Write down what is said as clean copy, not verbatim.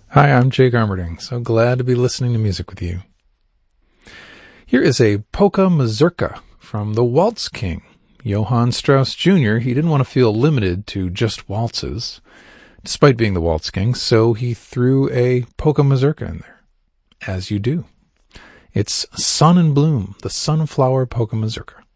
Hi, I'm Jake Armerding. So glad to be listening to music with you. Here is a polka mazurka from the Waltz King, Johann Strauss Jr. He didn't want to feel limited to just waltzes, despite being the Waltz King, so he threw a polka mazurka in there, as you do. It's Sun and Bloom, the Sunflower Polka Mazurka.